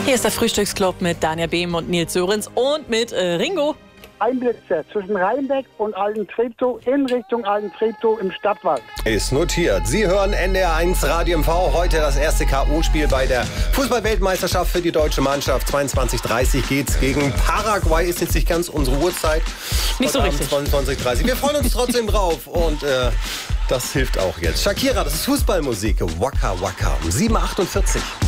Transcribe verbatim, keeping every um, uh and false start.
Hier ist der Frühstücksclub mit Daniel Behm und Nils Sörensen und mit äh, Ringo. Einblitzer zwischen Rheinbeck und Altentreptow in Richtung Altentreptow im Stadtwald. Ist notiert. Sie hören N D R eins Radio M V. Heute das erste K O-Spiel bei der Fußball-Weltmeisterschaft für die deutsche Mannschaft. zweiundzwanzig Uhr dreißig geht's gegen Paraguay. Ist jetzt nicht ganz unsere Uhrzeit. Nicht so richtig. zweiundzwanzig Uhr dreißig. Wir freuen uns trotzdem drauf. Und äh, das hilft auch jetzt. Shakira, das ist Fußballmusik. Waka Waka um sieben Uhr achtundvierzig.